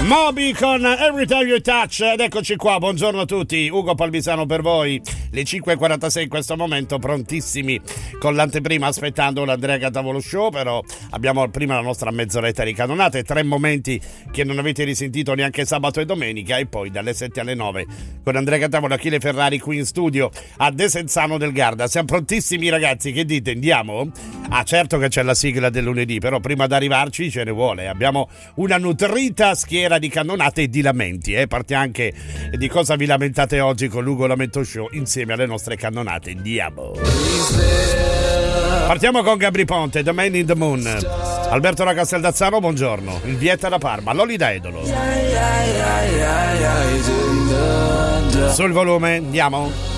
Moby con Every Time You Touch, ed eccoci qua, buongiorno a tutti, Ugo Palmisano per voi, le 5.46 in questo momento, prontissimi con l'anteprima, aspettando l'Andrea Cantavolo Show, però abbiamo prima la nostra mezz'oretta di canonate, 3 momenti che non avete risentito neanche sabato e domenica, e poi dalle 7 alle 9 con Andrea Cantavolo, Achille Ferrari qui in studio a Desenzano del Garda. Siamo prontissimi ragazzi, che dite, andiamo? Ah, certo che c'è la sigla del lunedì, però prima di arrivarci ce ne vuole, abbiamo una nutrita schiera di cannonate e di lamenti, partiamo anche di cosa vi lamentate oggi con l'Ugo Lamento Show insieme alle nostre cannonate. Andiamo. Partiamo con Gabri Ponte, The Man in the Moon. Alberto da Casteldazzano, buongiorno. Il Vietta da Parma, Lolli da Edolo. Sul volume, andiamo.